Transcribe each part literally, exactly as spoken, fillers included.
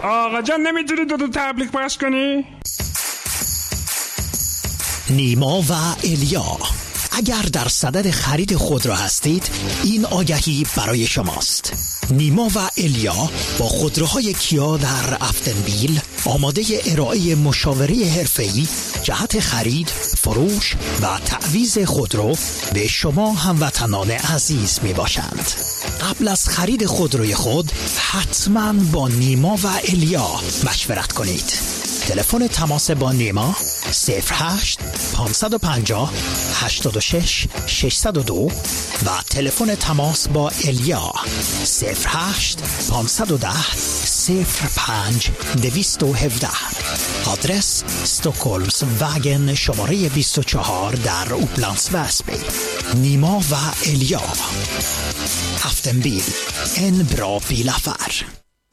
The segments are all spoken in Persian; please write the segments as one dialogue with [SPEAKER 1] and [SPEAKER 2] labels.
[SPEAKER 1] آقا جان نمیتونی دو تا تبلیغ پخش کنی؟
[SPEAKER 2] نیما و الیا، اگر در صدد خرید خودرو هستید این آگهی برای شماست. نیما و الیا با خودروهای کیا در افتنبیل آماده ارائه مشاوره حرفه‌ای جهت خرید، فروش و تعویض خودرو به شما هموطنان عزیز می باشند. قبل از خرید خودروی خود حتما با نیما و الیا مشورت کنید. تلفن تماس با نیما صفر هشت پانصد و پنجاه هشتاد و شش ششصد و دو و تلفن تماس با الیا صفر هشت پانصد و ده صفر پنج دویست و هفده. آدرس استکهلمز واگن شماره بیست و چهار در اوپلندس وسبی. نیما و الیا، افتنبیل، en bra bilaffär.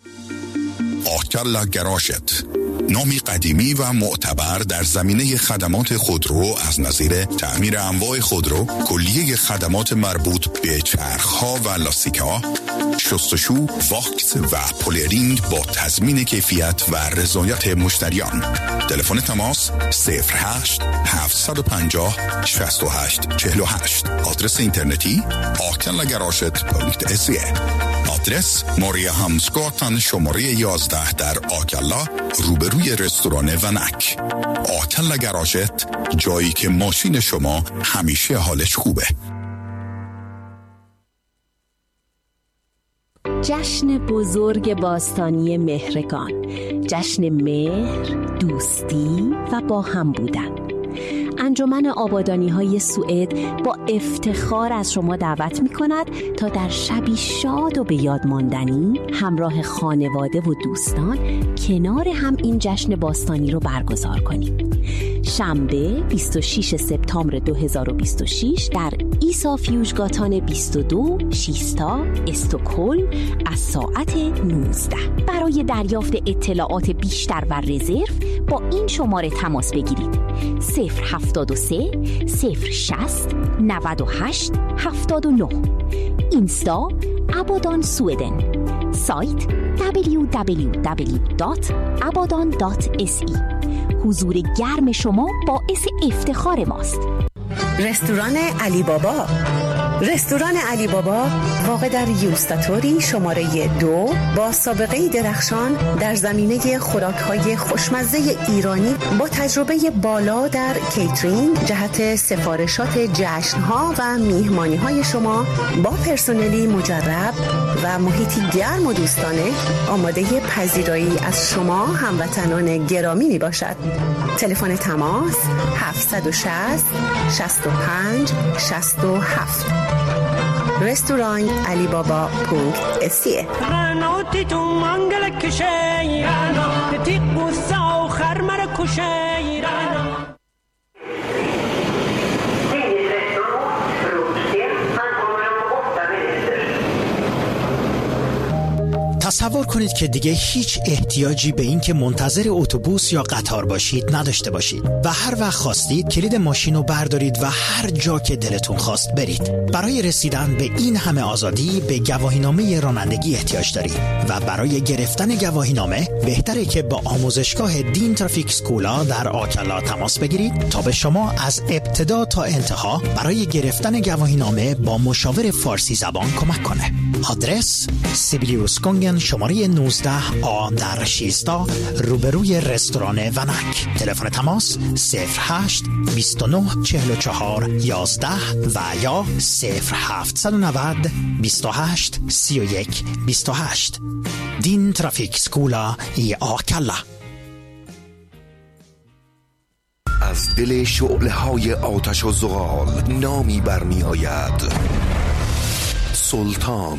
[SPEAKER 3] آکلا گراشت، نامی قدیمی و معتبر در زمینه خدمات خودرو از نظیر تعمیر انواع خودرو، کلیه خدمات مربوط به چرخ‌ها و لاستیک‌ها، شستشو، واکس و پولیرینگ با تضمین کیفیت و رضایت مشتریان. تلفن تماس صفر هشت هفتصد و پنجاه شصت و هشت چهل و هشت. آدرس اینترنتی آکلا گراشت دات سی. آدرس ماریا همسگاتن شماره یازده در آکلا روبروی رستوران ونک. آکلا گراشت، جایی که ماشین شما همیشه حالش خوبه.
[SPEAKER 4] جشن بزرگ باستانی مهرگان، جشن مهر، دوستی و با هم بودن. انجمن آبادانی‌های سوئد با افتخار از شما دعوت می‌کند تا در شبی شاد و به یاد ماندنی همراه خانواده و دوستان کنار هم این جشن باستانی رو برگزار کنید. شنبه بیست و ششم سپتامبر دو هزار و بیست و شش در ایسا فیوژگاتان بیست و دو شیستا استکهلم از ساعت نوزده. برای دریافت اطلاعات بیشتر و رزرو با این شماره تماس بگیرید: صفر هفتاد و سه صفر شصت نود و هشت هفتاد و نه. اینستا ابادان سویدن. سایت دبلیو دبلیو دبلیو دات ابادان دات اس ای. حضور گرم شما باعث افتخار ماست.
[SPEAKER 5] رستوران علی بابا. رستوران علی بابا واقع در یوستاتوری شماره دو با سابقه درخشان در زمینه خوراک‌های خوشمزه ایرانی با تجربه بالا در کیترینگ جهت سفارشات جشن‌ها و میهمانی‌های شما با پرسنلی مجرب و محیطی گرم و دوستانه آماده پذیرایی از شما هموطنان گرامی می باشد. تلفن تماس هفتصد و شصت شصت و پنج شصت و هفت. رستوران علی بابا پونکت اسیه.
[SPEAKER 6] غنوتی تو منگل کشی رانا تیق بوسا و خرمر کشی رانا.
[SPEAKER 2] تصور کنید که دیگه هیچ احتیاجی به این که منتظر اتوبوس یا قطار باشید نداشته باشید و هر وقت خواستید کلید ماشین رو بردارید و هر جا که دلتون خواست برید. برای رسیدن به این همه آزادی به گواهینامه رانندگی احتیاج دارید و برای گرفتن گواهینامه بهتره که با آموزشگاه دین ترافیک سکولا در آکلا تماس بگیرید تا به شما از ابتدا تا انتها برای گرفتن گواهینامه با مشاور فارسی زبان کمک کنه. آدرس سیبیلیوسکونگن شماره نوزده آ در شیستا روبروی رستوران ونک. تلفن تماس صفر هشت بیست و نه چهل و چهار یازده و یا صفر هفتصد و نود بیست و هشت سی و یک بیست و هشت. دین ترافیک سکولا ای آکلا.
[SPEAKER 7] از دل شعله های آتش و زغال نامی برمی آید: سلطان.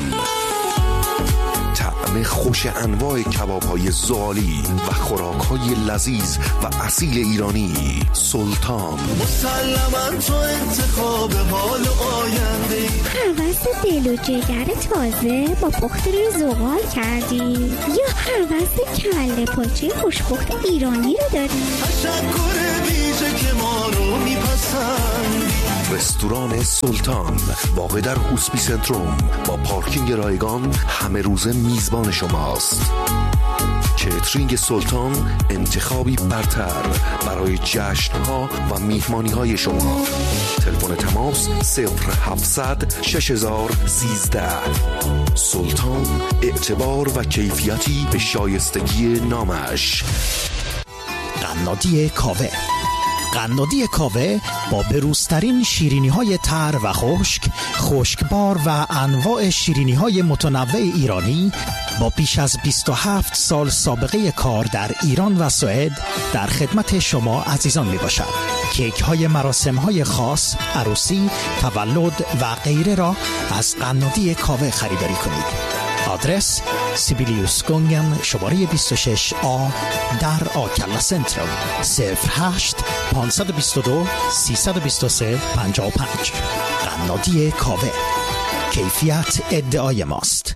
[SPEAKER 7] طعم خوش انواع کباب‌های زغالی و خوراک‌های لذیذ و اصیل ایرانی. سلطان.
[SPEAKER 8] مسلماً تو انتخاب حال آینده.
[SPEAKER 9] هوس دل و جگر تازه با پخت روی زغال کردی یا هوس کله پاچه خوشپخت ایرانی رو داری؟
[SPEAKER 8] تشکر ویژه که ما رو میپسندی.
[SPEAKER 7] رستوران سلطان واقع در هوسبی سنتروم با پارکینگ رایگان همه روزه میزبان شماست. کیترینگ سلطان، انتخابی برتر برای جشن‌ها و میهمانی‌های شما. تلفن تماس صفر هفتصد شش هزار سیزده. سلطان، اعتبار و کیفیتی به شایستگی نامش.
[SPEAKER 2] قنادی کاوه. قنادی کاوه با بروزترین شیرینی های تر و خشک، خشکبار و انواع شیرینی های متنوع ایرانی با بیش از بیست و هفت سال سابقه کار در ایران و سوئد در خدمت شما عزیزان می باشد. کیک های مراسم های خاص، عروسی، تولد و غیره را از قنادی کاوه خریداری کنید. آدرس سیبیلیوس گونگن شماره بیست و شش آ در آکلا سنترال. صفر هشت پانصد و بیست و دو سیصد و بیست و سه پنجاه و پنج. قنادی کاوه، کیفیت ادعای ماست.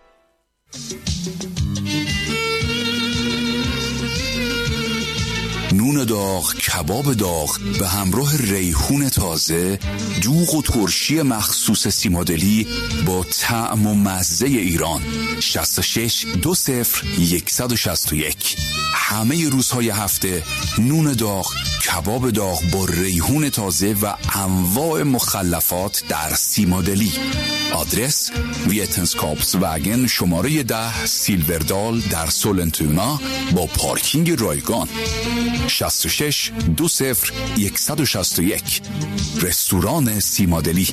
[SPEAKER 3] نون داغ، کباب داغ به همراه ریحون تازه، دوغ و ترشی مخصوص سیمادلی با طعم و مزه ایران. شصت و شش دو صفر صد و شصت و یک. همه روزهای هفته نون داغ، کباب داغ با ریحون تازه و انواع مخلفات در سیمادلی. آدرس ویتنسکاپس وگن شماره ده سیلوردال در سولنتونا با پارکینگ رایگان. شصت و شش دو صفر صد و شصت و یک. رستوران سیمادلی.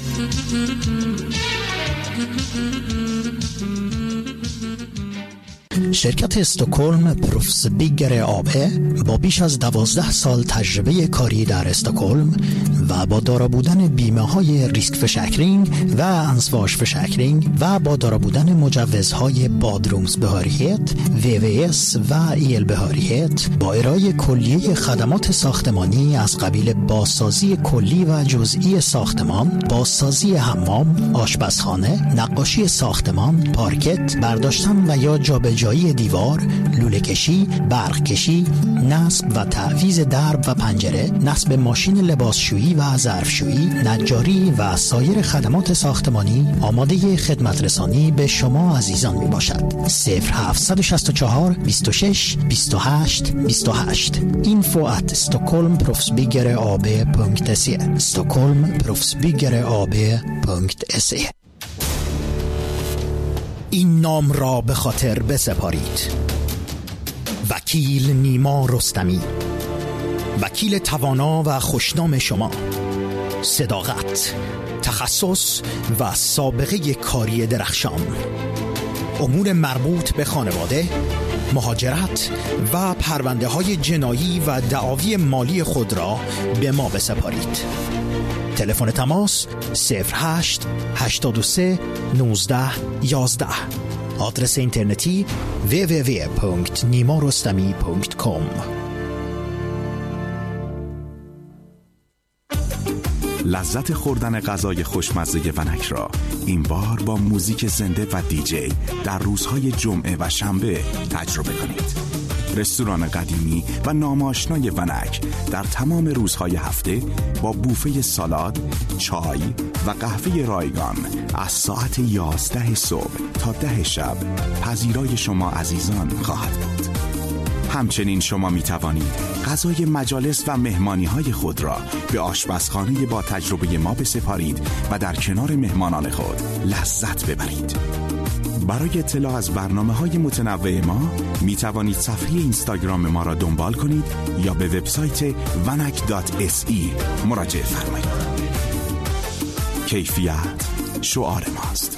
[SPEAKER 2] شرکت استکهلم پروفس بیگر آبه با بیش از دوازده سال تجربه کاری در استکهلم و با دارا بودن بیمه های ریسک فشکرینگ و انسواش فشکرینگ و با دارا بودن مجوزهای بادرومز بهاریت، وی وی اس و ایل بهاریت با ارائه کلیه خدمات ساختمانی از قبیل بازسازی کلی و جزئی ساختمان، بازسازی حمام، آشپزخانه، نقاشی ساختمان، پارکت، برداشتن و یا جابجایی دیوار، لوله کشی، برق کشی، نصب و تعویض درب و پنجره، نصب ماشین لباسشویی و ظرفشویی، نجاری و سایر خدمات ساختمانی آماده خدمت رسانی به شما عزیزان می باشد. صفر هفت شش چهار بیست و شش بیست و هشت بیست و هشت. اینفو ات استکهلم پروفسبیگر آب پونکت سی. استکهلم پروفسبیگر آب پونکت سی. این نام را به خاطر بسپارید: وکیل نیما رستمی، وکیل توانا و خوشنام شما. صداقت، تخصص و سابقه کاری درخشان. امور مربوط به خانواده، مهاجرت و پرونده های جنایی و دعاوی مالی خود را به ما بسپارید. تلفن تماس صفر هشت هشتاد و سه نوزده یازده. آدرس اینترنتی دبلیو دبلیو دبلیو دات نیما رستمی دات کام.
[SPEAKER 10] لذت خوردن غذای خوشمزه ونک را این بار با موزیک زنده و دیجی در روزهای جمعه و شنبه تجربه کنید. رستوران قدیمی و ناماشنای ونک در تمام روزهای هفته با بوفه سالاد، چای و قهوه رایگان از ساعت یازده صبح تا ده شب پذیرای شما عزیزان خواهد بود. همچنین شما می توانید غذای مجالس و مهمانی های خود را به آشپزخانه با تجربه ما بسپارید و در کنار مهمانان خود لذت ببرید. برای اطلاع از برنامه‌های متنوع ما می توانید صفحه اینستاگرام ما را دنبال کنید یا به وبسایت ونک دات اس ای مراجعه فرمایید. کیفیت شعار ماست.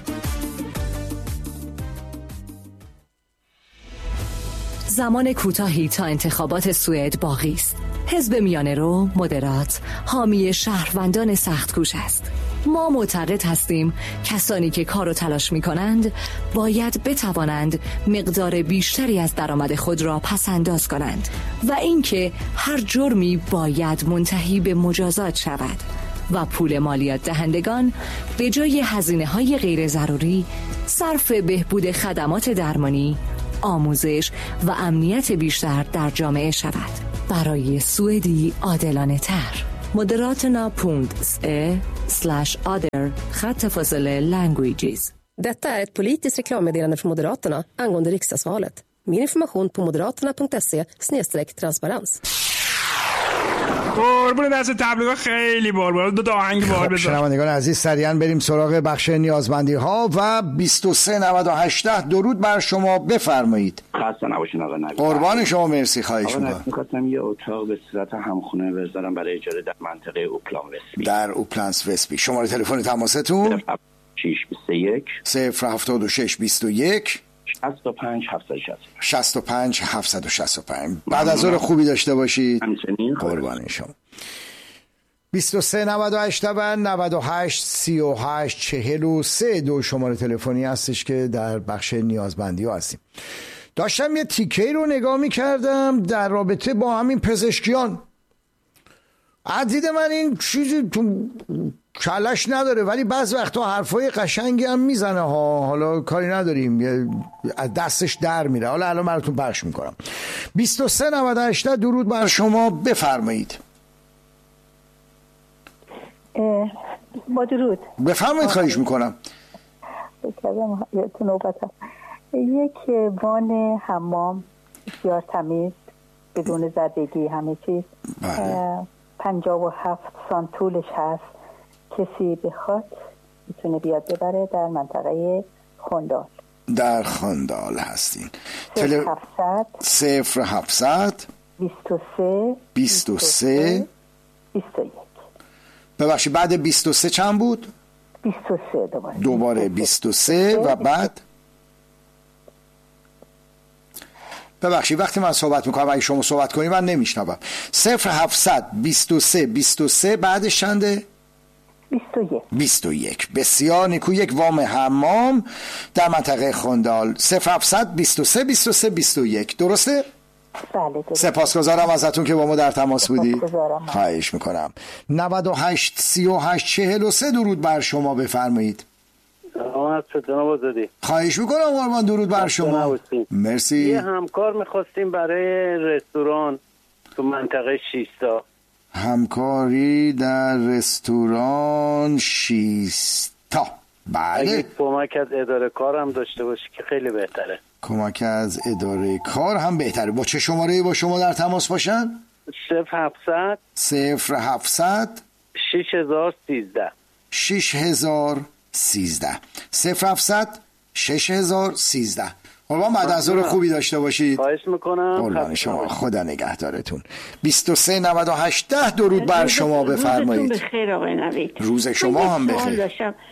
[SPEAKER 11] زمان کوتاهی تا انتخابات سوئد باقی است. حزب میانه رو، مدرات، حامی شهروندان سخت‌کوش است. ما معتقد هستیم کسانی که کار و تلاش می کنند باید بتوانند مقدار بیشتری از درآمد خود را پس انداز کنند و اینکه هر جرمی باید منتهی به مجازات شود و پول مالیات دهندگان به جای هزینه های غیر ضروری صرف بهبود خدمات درمانی، آموزش و امنیت بیشتر در جامعه شود. برای سوئدی عادلانه تر. Moderaterna punkt se slash other خط فاصله languages.
[SPEAKER 12] Detta är ett politiskt reklammeddelande från Moderaterna angående riksdagsvalet. Mer information på moderaterna punkt se snedstreck transparens.
[SPEAKER 1] قربون دست تبلیغات خیلی بار بار دو تا آهنگ بار بذار.
[SPEAKER 13] شنوندگان عزیز سریعا بریم سراغ بخش نیازمندی ها و بیست و سه نود و هشت درود بر شما، بفرمایید.
[SPEAKER 14] خسته نباشین آقا نوید.
[SPEAKER 13] قربان شما، مرسی. خواهش می‌کنم.
[SPEAKER 14] می‌خواستم یه اتاق به صورت همخونه بذارم برای اجاره در منطقه اوپلان وستبی.
[SPEAKER 13] در اوپلانس وستبی. شماره تلفن تماستون
[SPEAKER 14] شش بیست و یک
[SPEAKER 13] صفر هفتاد و شش بیست و یک
[SPEAKER 14] شصت و پنج هفتصد و شصت
[SPEAKER 13] شصت و پنج هفتصد و شصت و پنج. بعد از ظهر خوبی داشته باشید.
[SPEAKER 14] همچنین.
[SPEAKER 13] قربان شما. بیست و سه نود و هشت نود و هشت سی و هشت چهل و سه دو شماره تلفنی هستش که در بخش نیازمندی ها هستیم. داشتم یه تیکه رو نگاه می کردم در رابطه با همین پزشکیان. عدید من این چیزی تو کلش نداره ولی بعض وقتا حرفای قشنگی هم میزنه ها. حالا کاری نداریم، از دستش در میره. حالا الان براتون پخش میکنم. بیست و سه نود و هشت درود بر شما، بفرمایید.
[SPEAKER 15] با درود
[SPEAKER 13] بفرمایید. خواهش میکنم.
[SPEAKER 15] یک وان حمام بسیار تمیز بدون زدگی همه چیز، پنجاه و هفت سانت طولش هست. کسی بخواد میتونه بیاد ببره در منطقه خندال.
[SPEAKER 13] در خندال هستین.
[SPEAKER 15] صفر هفتصد
[SPEAKER 13] صفر هفتصد
[SPEAKER 15] بیست و سه
[SPEAKER 13] بیست و سه
[SPEAKER 15] بیست و یک.
[SPEAKER 13] ببخشید بعد بیست و سه چند بود؟
[SPEAKER 15] بیست و سه دوباره
[SPEAKER 13] دوباره بیست و سه و بعد ببخشید وقتی من صحبت میکنم اگه شما صحبت کنی من نمیشنوم. صفر هفتصد بیست و سه بیست و سه بعدش چنده؟
[SPEAKER 15] بیست و یک.
[SPEAKER 13] بیست و یک. بسیار نیکو. یک وام حمام در منطقه خندال. صفر هفتصد بیست و سه بیست و سه بیست و یک. درسته؟
[SPEAKER 15] بله درسته.
[SPEAKER 13] سپاسگزارم ازتون که با ما در تماس بودید. خواهش میکنم. نود و هشت سی و هشت چهل و سه درود بر شما، بفرمایید.
[SPEAKER 16] سلامت جناب آزادی.
[SPEAKER 13] خواهش میکنم قربان. درود بر شما. مرسی.
[SPEAKER 16] یه همکار میخواستیم برای رستوران تو منطقه شیستا.
[SPEAKER 13] همکاری در رستوران شیستا. بله.
[SPEAKER 16] اگه کمک از اداره کار هم داشته باشی که خیلی بهتره.
[SPEAKER 13] کمک از اداره کار هم بهتره. با چه شماره‌ای با شما در تماس باشن؟
[SPEAKER 16] صفر هفتصد
[SPEAKER 13] صفر هفتصد
[SPEAKER 16] شش هزار سیزده
[SPEAKER 13] شش هزار سیزده صفر هفتصد شش هزار سیزده. قربان بعد از ظهر خوبی داشته باشید.
[SPEAKER 16] خواهش میکنم.
[SPEAKER 13] قربان شما. خدا نگهدارتون. بیست و سه نود و هشت درود بر شما، بفرمایید.
[SPEAKER 17] روزتون بخیر آقای نوید.
[SPEAKER 13] روز شما هم بخیر.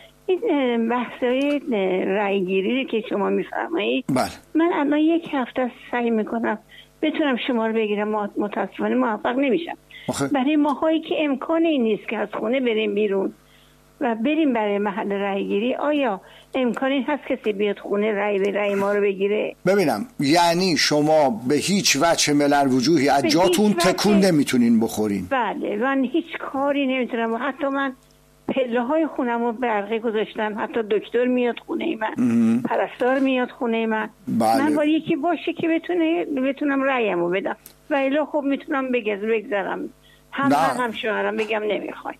[SPEAKER 17] این بحثای رایگیری که شما میفرمایید،
[SPEAKER 13] بله.
[SPEAKER 17] من الان یک هفته سعی میکنم بتونم شما رو بگیرم، متاسفانه موفق نمیشم.
[SPEAKER 13] آخه.
[SPEAKER 17] برای ماهایی که امکانی نیست که از خونه بریم بیرون و بریم برای محل رایگیری، آیا امکانی هست کسی بیاد خونه رای به رای ما رو بگیره؟
[SPEAKER 13] ببینم یعنی شما به هیچ وجه ملل وجوهی از جاتون تکون نمیتونین بخورین؟
[SPEAKER 17] بله من هیچ کاری نمیتونم. حتی من پله های خونم رو برقی گذاشتم، حتی دکتر میاد خونه من، ام. پرستار میاد خونه من.
[SPEAKER 13] بله.
[SPEAKER 17] من باید یکی باشه که بتونه بتونم رأیم رو بدم و الا خب میتونم بگذ بگذارم هم هم, هم شوهرم بگم نمیخوای.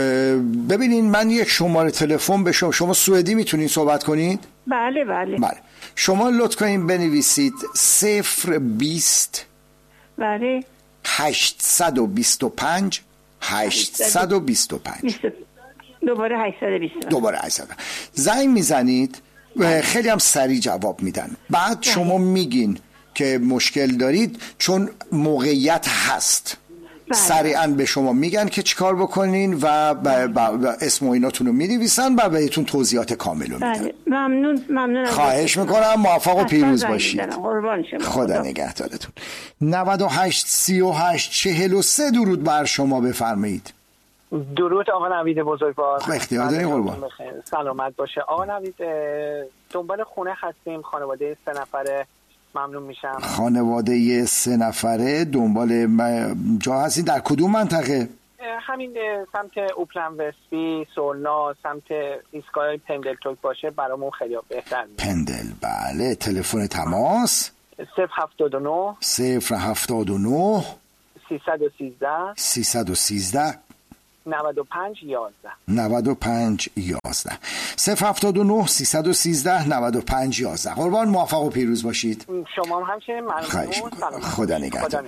[SPEAKER 13] ببینین من یک شماره تلفن به شما، شما سوئدی میتونین صحبت کنید؟
[SPEAKER 17] بله بله
[SPEAKER 13] بله. شما لطف کنین بنویسید صفر بیست
[SPEAKER 17] بله
[SPEAKER 13] هشتصد و بیست و پنج هشتصد و بیست و پنج
[SPEAKER 17] دوباره هشتصد و بیست و پنج
[SPEAKER 13] دوباره هشتصد. زنگ میزنید خیلی هم سریع جواب میدن. بعد شما میگین که مشکل دارید چون موقعیت هست. سریعا به شما میگن که چیکار بکنین و با با با اسم و ایناتون رو می‌نویسن و بهتون توضیحات کامل رو میدن.
[SPEAKER 17] ممنون ممنون.
[SPEAKER 13] خواهش میکنم. موفق و پیروز باشید.
[SPEAKER 17] قربان شما.
[SPEAKER 13] خدا نگهدارتون. نود و هشت سی و هشت چهل و سه درود بر شما، بفرمایید.
[SPEAKER 18] درود آقا نوید بزرگوار.
[SPEAKER 13] اختیار دارین قربان.
[SPEAKER 18] سلامت باشه آقا نوید. دنبال خونه هستیم، خانواده سه نفره. ممنون میشم.
[SPEAKER 13] خانواده سه نفره دنبال جا هستین در کدوم منطقه؟
[SPEAKER 18] همین سمت اوپلن وستبی، سولنا، سمت ایستگاه پندل توک باشه برامون خیلی بهتر میشه.
[SPEAKER 13] پندل بله. تلفن تماس
[SPEAKER 18] صفر هفتاد و نه
[SPEAKER 13] صفر هفتاد و نه
[SPEAKER 18] سیصد و سیزده
[SPEAKER 13] سیصد و سیزده
[SPEAKER 18] نود و پنج یازده.
[SPEAKER 13] نود و پنج یازده. صفر هفتاد و نه سیصد و سیزده نود و پنج یازده. قربان، موفق و پیروز باشید.
[SPEAKER 18] شما هم همچنین ممنون.
[SPEAKER 13] خدا نگهدار.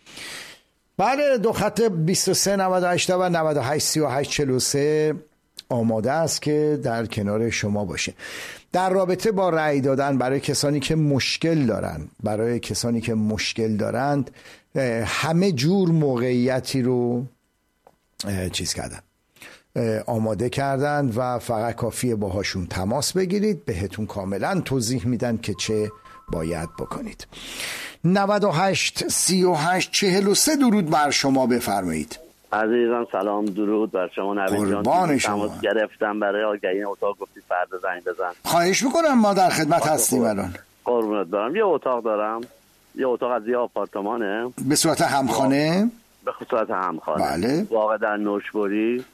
[SPEAKER 13] بله، دو خط بیست و سه نود و هشت و نود و هشت سی و هشت چهل و سه آماده است که در کنار شما باشه. در رابطه با رأی دادن برای کسانی که مشکل دارن، برای کسانی که مشکل دارند، همه جور موقعیتی رو چیز کردن، آماده کردن و فقط کافیه باهاشون تماس بگیرید، بهتون کاملا توضیح میدن که چه باید بکنید. نود و هشت سی و هشت چهل و سه درود بر شما، بفرمایید.
[SPEAKER 14] عزیزان سلام، درود بر شما. نوید جان، تماس گرفتم برای آگهی اتاق، گفتی فردا زنگ بزن.
[SPEAKER 13] خواهش میکنم، ما در خدمت هستیم الان.
[SPEAKER 14] قربونت دارم. یه اتاق دارم، یه اتاق از یه آپارتمانه به
[SPEAKER 13] صورت همخانه.
[SPEAKER 14] به صورت همخانه.
[SPEAKER 13] بله.
[SPEAKER 14] واقع در نوشبری.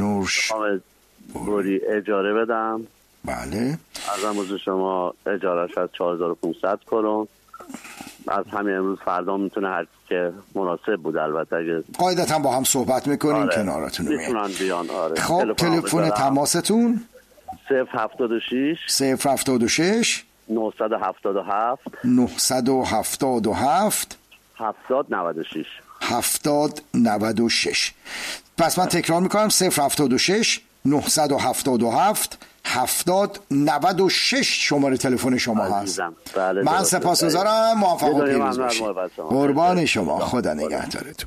[SPEAKER 14] نوشبری اجاره بدم.
[SPEAKER 13] بله.
[SPEAKER 14] از امروز شما اجارهش از چهار هزار و پانصد کرون. از همین امروز فردا میتونه هر که مناسب بود، البته اگه
[SPEAKER 13] قاعدتا با هم صحبت میکنیم.
[SPEAKER 14] آره.
[SPEAKER 13] کنارتون
[SPEAKER 14] میتونن بیان. آره.
[SPEAKER 13] خب تلفن تماستون
[SPEAKER 14] صفر هفتاد و شش
[SPEAKER 13] صفر هفتاد و شش
[SPEAKER 14] نهصد و هفتاد و هفت
[SPEAKER 13] نهصد و هفتاد و هفت
[SPEAKER 14] هفتاد نود و شش
[SPEAKER 13] هفتاد نود و شش. پس من تکرار میکنم صفر هفتاد و شش نهصد و هفتاد و هفت هفتاد نود و شش شماره تلفن شما هست.
[SPEAKER 14] بله،
[SPEAKER 13] من سپاسگزارم. موفق و پیروز باشید. قربان شما. خدا نگهدارتون.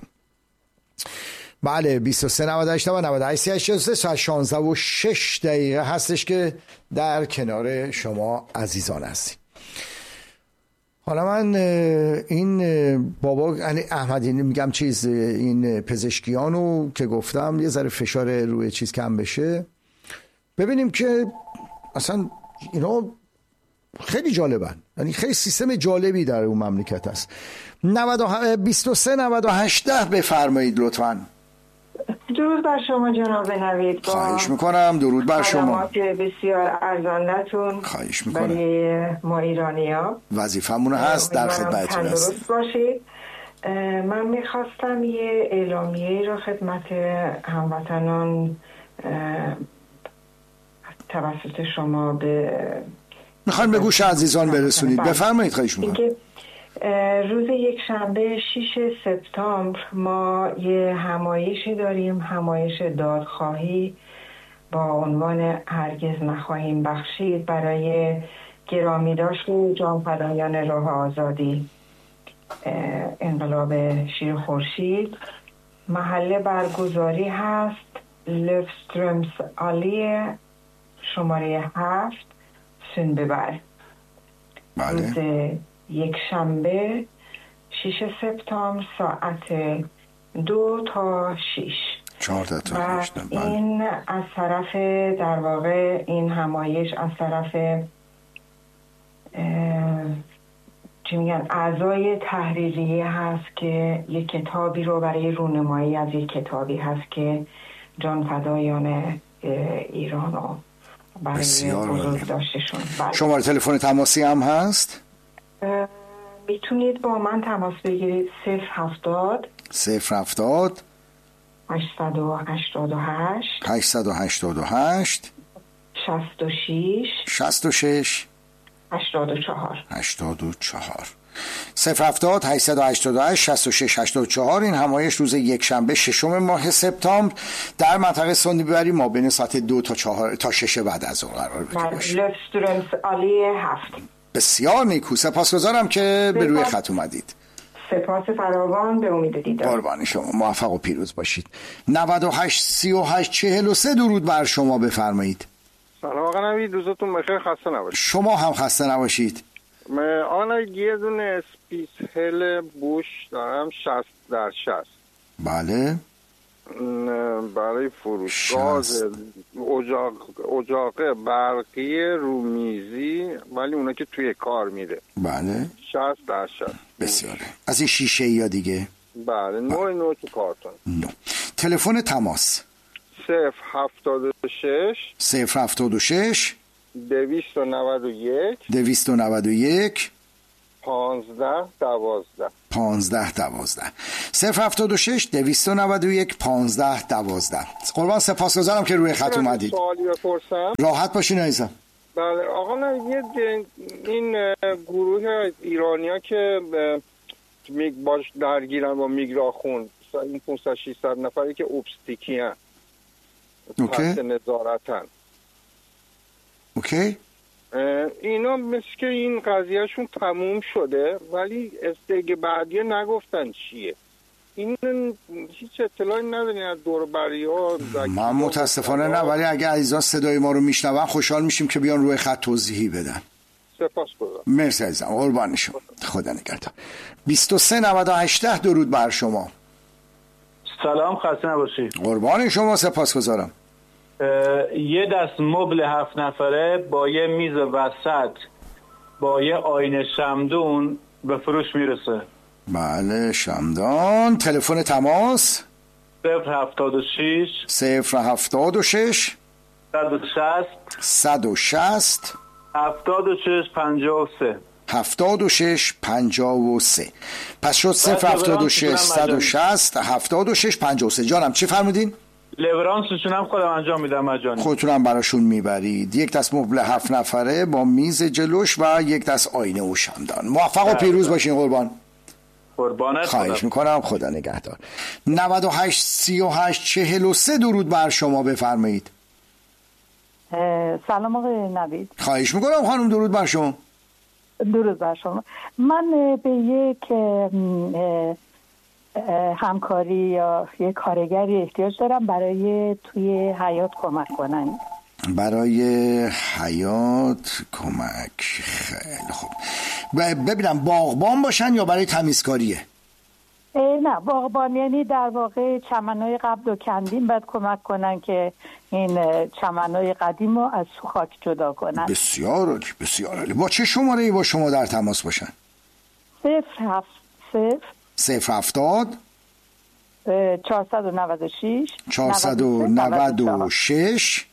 [SPEAKER 13] بله، بیست و سه نود و هشت و نود و هشت سی و هشت ساعت شانزده و شش دقیقه هستش که در کنار شما عزیزان هستیم. حالا من این بابا یعنی احمدی میگم چیز، این پزشکیانو که گفتم یه ذره فشار روی چیز کم بشه، ببینیم که اصلا اینا خیلی جالبن، یعنی خیلی سیستم جالبی در اون مملکت هست. بیست و سه نود و هشت بفرمایید لطفاً.
[SPEAKER 19] درود بر شما جناب نوید.
[SPEAKER 13] خواهش میکنم. درود بر شما.
[SPEAKER 19] خدمات بسیار ارزنده‌تون.
[SPEAKER 13] خواهش میکنم.
[SPEAKER 19] برای ما ایرانی‌ها
[SPEAKER 13] وظیفمون هست در خدمتتون هست.
[SPEAKER 19] درست باشید. من میخواستم یه اعلامیه را خدمت هموطنان توسط شما به
[SPEAKER 13] میخوایم به گوش عزیزان برسونید. بفرمایید. خواهش میکنم.
[SPEAKER 19] روز یک شنبه شش سپتامبر ما یه همایشی داریم، همایش دادخواهی با عنوان هرگز نخواهیم بخشید برای گرامی داشت جانفدایان راه آزادی انقلاب شیر خورشید. محله برگزاری هست لفسترمز آلی شماره هفت سنببر.
[SPEAKER 13] بله.
[SPEAKER 19] روز یک شنبه شش سپتامبر ساعت دو تا شیش
[SPEAKER 13] چهارده تا
[SPEAKER 19] و این از طرف در واقع این همایش از طرف چی میگن اعضای تحریریه هست که یک کتابی رو برای رونمایی از یک کتابی هست که جان فدایان ایران رو برای بزرگ داشتشون.
[SPEAKER 13] شماره تلفن تماسی هم هست؟
[SPEAKER 19] میتونید با من تماس بگیرید صفر هفتاد
[SPEAKER 13] صفر هفتاد
[SPEAKER 19] هشتصد و هشتاد و هشت
[SPEAKER 13] هشتصد و هشتاد و هشت
[SPEAKER 19] شصت و شش
[SPEAKER 13] شصت و شش
[SPEAKER 19] هشتاد و چهار
[SPEAKER 13] هشتاد و چهار صفر هفتاد هشتصد و هشتاد و هشت شصت و شش هشتاد و چهار. این همایش روز یک شنبه ششم ماه سپتامبر در منطقه سندیبری ما بین ساعت دو تا چهار تا شش بعد از ظهر قرار باشه.
[SPEAKER 19] لفسترمز آلی هفت.
[SPEAKER 13] بسیار نیکو. سپاسگزارم که به روی خط اومدید.
[SPEAKER 19] سپاس فراوان. به امید دیدار.
[SPEAKER 13] قربان شما. موفق و پیروز باشید. نود و هشت سی و هشت چهل و سه درود بر شما. بفرمایید.
[SPEAKER 20] سلام آقا نوید، روزتون بخیر، خسته نباشید.
[SPEAKER 13] شما هم خسته نباشید.
[SPEAKER 20] آقا نوید یه دونه اسپیسهل بوش دارم شصت در شصت.
[SPEAKER 13] بله.
[SPEAKER 20] برای فروش گاز اجاق اجاقه برقی رومیزی، ولی اونا که توی کار میره.
[SPEAKER 13] بله.
[SPEAKER 20] شصت در شصت.
[SPEAKER 13] بسیاره. از این شیشه یا دیگه؟
[SPEAKER 20] بله. نوع نوع تو کارتون.
[SPEAKER 13] نو. تلفن تماس
[SPEAKER 20] صفر هفتاد و شش
[SPEAKER 13] صفر هفتاد و شش
[SPEAKER 20] دویست و نود و یک
[SPEAKER 13] دویست و نود و یک
[SPEAKER 20] پانزده دوازده
[SPEAKER 13] پانزده دوازده صفر هفتاد و شش دویست و نود و یک پانزده دوازده. قربان سپاسگزارم که روی خط اومدید.
[SPEAKER 20] سوالی بپرسم؟
[SPEAKER 13] راحت باشین عزیزم.
[SPEAKER 20] بله آقا نه یه این گروه ایرانیا که میگ باش درگیرن با میگراخون، این پانصد ششصد نفری که اوبستیکی هن تحت نظارتن،
[SPEAKER 13] اوکی
[SPEAKER 20] اینا مثل که این قضیهشون تموم شده ولی استیگ بعدیه نگفتن چیه. این هیچ اطلاعی ندارین از دور بری ها؟
[SPEAKER 13] من متاسفانه نه، ولی اگه عزیزان صدای ما رو میشنون خوشحال میشیم که بیان روی خط توضیحی بدن.
[SPEAKER 20] سپاسگزارم.
[SPEAKER 13] مرسی عزیزم، قربان شما، خدا نگهدار. بیست و سه نود و هشت درود بر شما.
[SPEAKER 21] سلام، خسته نباشید.
[SPEAKER 13] قربان شما، سپاسگزارم.
[SPEAKER 21] یه دست مبل هفت نفره با یه میز وسط با یه آینه شمدون به فروش میرسه.
[SPEAKER 13] بله شمدان. تلفن تماس
[SPEAKER 21] صفر هفتاد و شش
[SPEAKER 13] صفر هفتاد و شش
[SPEAKER 21] صد و شصت
[SPEAKER 13] صد و شصت
[SPEAKER 21] هفتاد و شش پنجاه و سه
[SPEAKER 13] هفتاد و شش پنجاه و سه. پس شد صفر هفتاد و شش صد و شصت هفتاد و شش پنجاه و سه. جانم چی فرمودین؟
[SPEAKER 21] لورانسشون هم خودم انجام میدم مجانی.
[SPEAKER 13] خودتونم براشون میبرید. یک دست مبل هفت نفره با میز جلوش و یک دست آینه و شمدان. موفق و پیروز باشین قربان.
[SPEAKER 21] قربانت.
[SPEAKER 13] خواهش میکنم، خدا نگهدار. نود و هشت سی و هشت چهل و سه درود بر شما، بفرمایید.
[SPEAKER 15] سلام آقای نوید.
[SPEAKER 13] خواهش میکنم خانم، درود بر شما.
[SPEAKER 15] درود بر شما. من به یک همکاری یا یک کارگری احتیاج دارم برای توی حیات کمک کنن.
[SPEAKER 13] برای حیات کمک. خیلی خوب. ببینم باغبان باشن یا برای تمیزکاریه؟
[SPEAKER 15] نه باغبان، یعنی در واقع چمنهای قبل و کندیم باید کمک کنن که این چمنهای قدیم رو از خاک جدا کنن.
[SPEAKER 13] بسیار عالی، بسیار عالی. با چه شماره ای با شما در تماس باشن؟
[SPEAKER 15] صفر هفت صفر
[SPEAKER 13] صفر هفتاد
[SPEAKER 15] چهارصد و نود و شش
[SPEAKER 13] چهارصد و نود و شش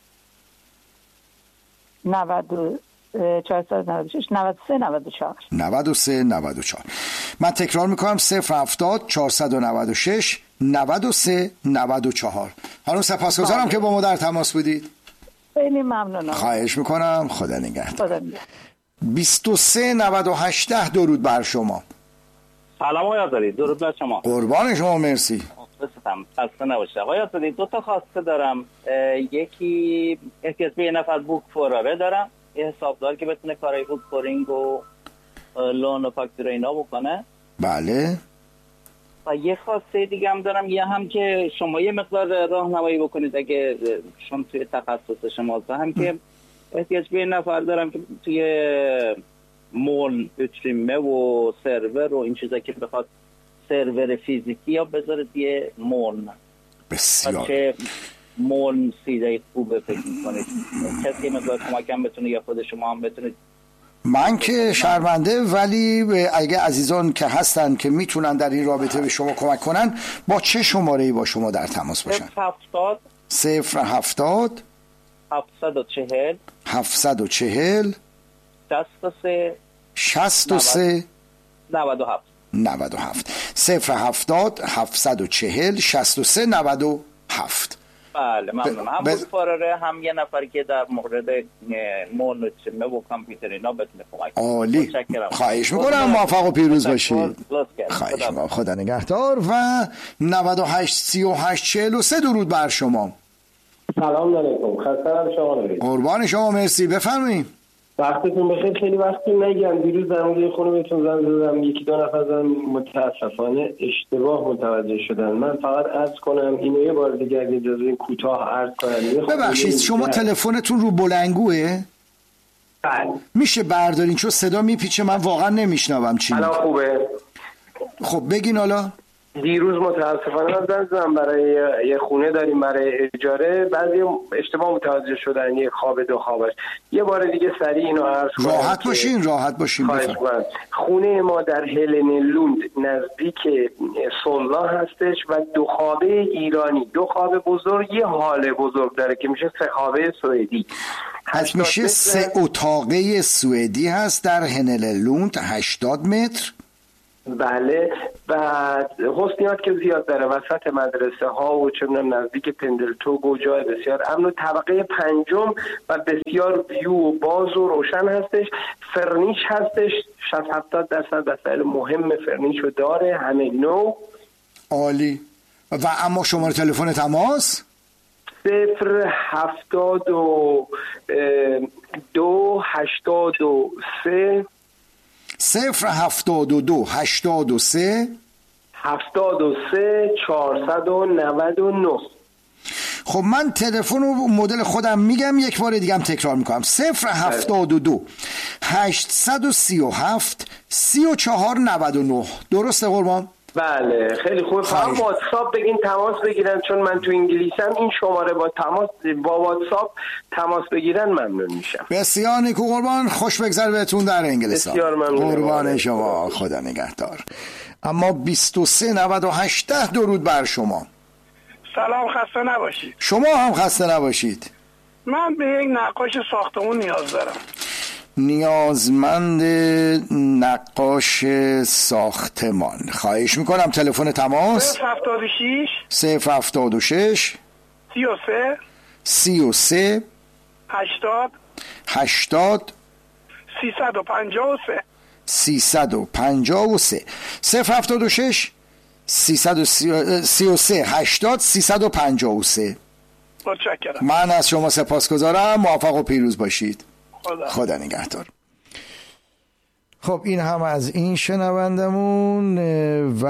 [SPEAKER 15] نود چهارصد و نود و شش نود و سه نود و چهار
[SPEAKER 13] نود و سه نود و چهار. من تکرار میکنم صفر هفتاد چهارصد و نود و شش نود و سه نود و چهار. خانم سپاسگزارم باید. که با ما در تماس بودید.
[SPEAKER 15] خیلی ممنونم.
[SPEAKER 13] خواهش میکنم، خدا نگهدار. بیست و سه نود و هشت درود بر شما.
[SPEAKER 22] سلام آقای آزادی، درود بر شما.
[SPEAKER 13] قربان شما، مرسی.
[SPEAKER 22] مخلصم، خسته نباشه. آقای آزادی دو تا خواسته دارم. یکی احتیاج به یه نفر بوک فوراره دارم، یه حسابدار که بتونه کارهای بوک فورینگ و لون و فاکتور اینا بکنه.
[SPEAKER 13] بله.
[SPEAKER 22] و یه خواسته دیگه هم دارم، یه هم که شما یه مقدار راهنمایی بکنید اگه شما توی تخصص شماست، هم که احتیاج به یه نفر دارم که توی مول بتریمه و سرور و این چیزا که بخواد سرور فیزیکی یا بذاره یه مول.
[SPEAKER 13] بسیار.
[SPEAKER 22] چه مول سیده خوبه فکر میکنید؟ کسی مقدار کمکم بتونه یا خود شما هم بتونید؟
[SPEAKER 13] من که شرمنده، ولی اگه عزیزان که هستن که میتونن در این رابطه به شما کمک کنن، با چه شماره‌ای با شما در تماس باشن؟
[SPEAKER 22] صفر هفتاد
[SPEAKER 13] صفر هفتاد
[SPEAKER 22] هفتصد و چهل
[SPEAKER 13] هفتصد و چهل
[SPEAKER 22] شصت و سه
[SPEAKER 13] شصت و سه
[SPEAKER 22] نود و هفت
[SPEAKER 13] نود و هفت. صفر هفتاد هفتصد و چهل شصت و سه نود و هفت.
[SPEAKER 22] بله ممنون. هم بود فراره هم یه نفر که در مورد مول چمه و کامپیوتر اینا بتونه کمک کنه.
[SPEAKER 13] عالی، خواهش میکنم، موفق و پیروز باشید. خواهش میکنم، خدا نگهدار. و نود و هشت سی و هشت چهل و سه درود بر شما.
[SPEAKER 23] سلام علیکم، خسته شما نباشید.
[SPEAKER 13] قربان شما، مرسی، بفرمایید.
[SPEAKER 23] وقتتون بخیر. خیلی وقتی نگم، دیروز در مورد خونه بهتون زنگ زدم، یکی دو نفر زدم، متاسفانه اشتباه متوجه شدن. من فقط عرض کنم اینو یه بار دیگه اگه اجازه کوتاه عرض کنم.
[SPEAKER 13] ببخشید شما تلفنتون رو بلندگوه؟
[SPEAKER 23] بله.
[SPEAKER 13] میشه بردارین چون صدا میپیچه، من واقعا نمیشنوم چی.
[SPEAKER 23] الان خوبه؟
[SPEAKER 13] خب بگین. حالا
[SPEAKER 23] دیروز متاسفانه من زنگ زدم، برای یه خونه داریم برای اجاره، بعضی اشتباه متوجه شدن، یه خواب دو خوابش. یه بار دیگه سریع اینو عرض کنم.
[SPEAKER 13] راحت باشین، راحت باشین.
[SPEAKER 23] بفرمایید. خونه ما در هلن لوند نزدیک سولا هستش و دو خوابه ایرانی، دو خوابه بزرگ، یه حال بزرگ داره که میشه سه خوابه سوئدی.
[SPEAKER 13] پس میشه سه اتاقه سوئدی هست در هنللوند، هشتاد متر.
[SPEAKER 23] بله. و حسنیات که زیاد داره، وسط مدرسه ها و چه می‌دونم نزدیک پندلتوگ و جای بسیار امن و طبقه پنجم و بسیار ویو و باز و روشن هستش. فرنیش هستش، شصت هفتاد درصد وسایل مهم فرنیشو داره، همه نو.
[SPEAKER 13] عالی. و اما شماره تلفن تماس
[SPEAKER 23] صفر هفتاد و دو هشتاد و سه
[SPEAKER 13] صفر هفتاد و دو هشتاد و سه
[SPEAKER 23] هفتاد و سه چهارصد و نود و نه.
[SPEAKER 13] خب من تلفن و مدل خودم میگم، یک بار دیگه هم تکرار میکنم. صفر هفتاد و دو هشتصد و سی و هفت سی و چهار نود و نه. درسته قربان؟
[SPEAKER 23] بله خیلی خوبه. فقط واتساپ بگین تماس بگیرن، چون من تو انگلیسم. این شماره با تماس با واتساپ تماس بگیرن ممنون میشم.
[SPEAKER 13] بسیار نیکو قربان، خوش بگذره بهتون در انگلستان.
[SPEAKER 23] بسیار ممنون
[SPEAKER 13] قربان شما، خدا نگهدار. اما بیست و سه نود و هشت درود بر شما.
[SPEAKER 1] سلام، خسته نباشید.
[SPEAKER 13] شما هم خسته نباشید.
[SPEAKER 1] من به یک نقاش ساختمون نیاز دارم.
[SPEAKER 13] نیازمند نقاش ساختمان. خواهش میکنم تلفن تماس
[SPEAKER 1] صفر هفتاد و شش
[SPEAKER 13] صفر هفتاد و شش
[SPEAKER 1] سی و سه
[SPEAKER 13] سی و سه
[SPEAKER 1] هشتاد
[SPEAKER 13] هشتاد
[SPEAKER 1] سیصد و پنجاه و سه
[SPEAKER 13] سیصد و پنجاه و سه صفر هفتاد و شش سیصد و سی و سه هشتاد سیصد و پنجاه و سه.
[SPEAKER 1] متشکرم.
[SPEAKER 13] من از شما سپاسگزارم. موفق و پیروز باشید.
[SPEAKER 1] خدا,
[SPEAKER 13] خدا نگهدار. خب این هم از این شنوندمون و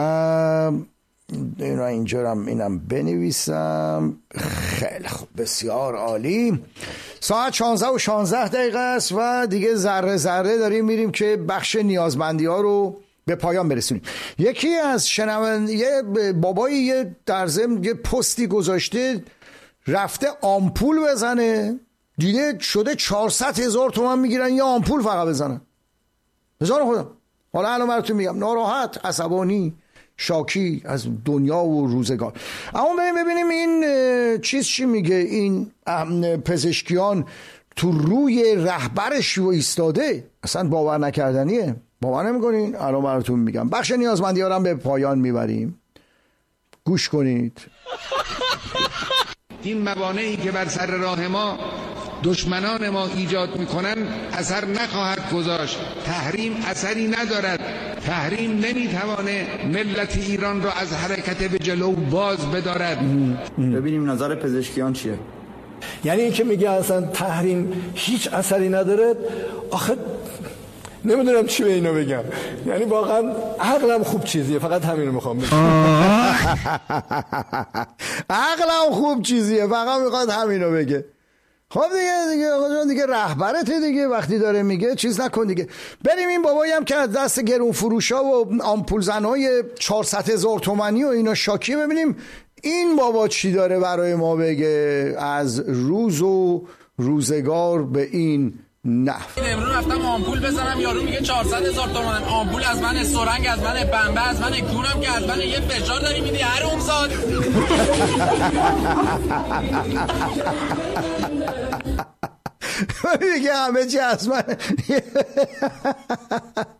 [SPEAKER 13] اینا اینجا هم اینم بنویسم. خیلی خوب، بسیار عالی. ساعت شانزده و شانزده دقیقه است و دیگه ذره ذره داریم میریم که بخش نیازمندی ها رو به پایان برسونیم. یکی از شنوند یه بابایی یه در ضمن یه پستی گذاشته، رفته آمپول بزنه، دیده شده چهارصد هزار تومان میگیرن یه آمپول فقط بزنن. بزن خودم حالا الان براتون میگم. ناراحت، عصبانی، شاکی از دنیا و روزگار. اما ببینیم این چیز چی میگه. این پزشکیان تو روی رهبرش و ایستاده، اصلا باور نکردنیه. باور نمیکنین؟ الان براتون میگم. بخش نیازمندی ها رو هم به پایان میبریم. گوش کنید.
[SPEAKER 4] این موانعی که بر سر راه ما دشمنان ما ایجاد میکنن اثر نخواهد گذاشت. تحریم اثری ندارد. تحریم نمیتوانه ملت ایران را از حرکت به جلو باز بدارد.
[SPEAKER 5] ببینیم نظر پزشکیان چیه. یعنی این که میگه اصلا تحریم هیچ اثری نداره، آخه نمیدونم چی به اینو بگم. یعنی واقعا عقلم خوب چیزیه، فقط همینو میخوام بگم.
[SPEAKER 13] عقلم خوب چیزیه، فقط میخواد همینو بگه. خب دیگه دیگه دیگه رهبرت دیگه، وقتی داره میگه چیز نکن دیگه. بریم این بابایی هم که از دست گرون فروشا و آمپول زنهای چهارصد هزار تومانی و اینا شاکی، ببینیم این بابا چی داره برای ما بگه از روز و روزگار به این نه.
[SPEAKER 6] امروز رفتم آمپول بزنم، یارو میگه چهارصد هزار تومان. آمپول از من سرنگ، از من بنبه، از من کونم که از من یه فشار داری میدی هر اونزاد.
[SPEAKER 13] میگه همه چی از من.